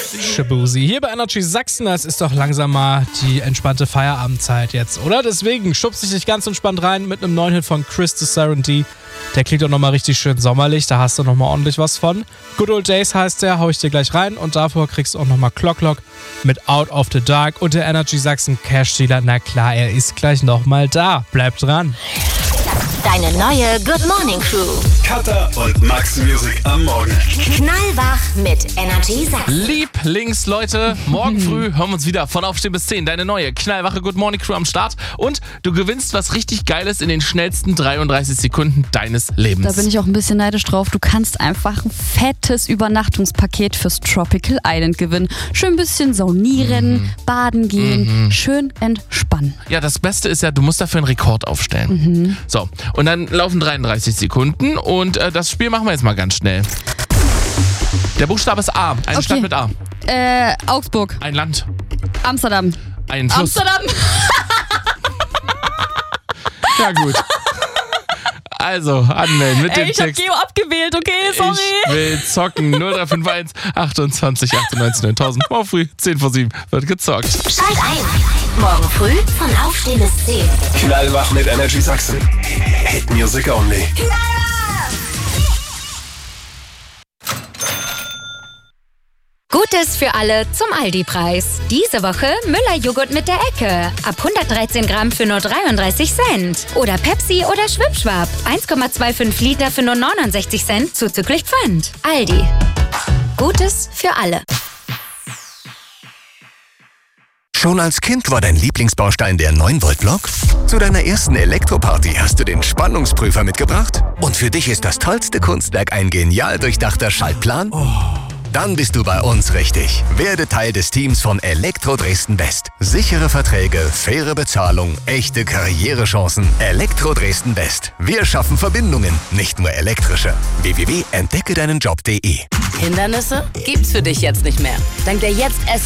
Shabuzi. Hier bei Energy Sachsen, es ist doch langsam mal die entspannte Feierabendzeit jetzt, oder? Deswegen schubst dich ganz entspannt rein mit einem neuen Hit von Chris the Serenity. Der klingt doch nochmal richtig schön sommerlich, da hast du nochmal ordentlich was von. Good Old Days heißt der, hau ich dir gleich rein und davor kriegst du auch nochmal Clock mit Out of the Dark und der Energy Sachsen Cash Dealer. Na klar, er ist gleich nochmal da. Bleib dran. Deine neue Good Morning Crew. Katha und Max Music am Morgen. Knallwach mit Energy Sachsen. Lieblingsleute, morgen früh hören wir uns wieder von Aufstehen bis 10. Deine neue knallwache Good Morning Crew am Start. Und du gewinnst was richtig Geiles in den schnellsten 33 Sekunden deines Lebens. Da bin ich auch ein bisschen neidisch drauf. Du kannst einfach ein fettes Übernachtungspaket fürs Tropical Island gewinnen. Schön ein bisschen saunieren, baden gehen, schön entspannen. Ja, das Beste ist ja, du musst dafür einen Rekord aufstellen. So, und dann laufen 33 Sekunden und das Spiel machen wir jetzt mal ganz schnell. Der Buchstabe ist A. Eine Stadt mit A. Augsburg. Ein Land. Amsterdam. Ein Fluss. Amsterdam. Ja, gut. Also, anmelden mit dem Ich hab Text. Geo abgewählt, okay, sorry. Ich will zocken. 0351 28 98 9000. Morgen früh, 10 vor 7 wird gezockt. Schalt ein. Morgen früh von Aufstehen bis 10. Knallwach mit Energy Sachsen. Hit Music Only. Gutes für alle zum Aldi-Preis. Diese Woche Müller-Joghurt mit der Ecke. Ab 113 Gramm für nur 33 Cent. Oder Pepsi oder Schwipschwap. 1,25 Liter für nur 69 Cent zuzüglich Pfand. Aldi. Gutes für alle. Schon als Kind war dein Lieblingsbaustein der 9-Volt-Block? Zu deiner ersten Elektroparty hast du den Spannungsprüfer mitgebracht? Und für dich ist das tollste Kunstwerk ein genial durchdachter Schaltplan? Dann bist du bei uns richtig. Werde Teil des Teams von Elektro Dresden West. Sichere Verträge, faire Bezahlung, echte Karrierechancen. Elektro Dresden West. Wir schaffen Verbindungen, nicht nur elektrische. www.entdeckedeinenjob.de. Hindernisse gibt's für dich jetzt nicht mehr. Dank der Jetzt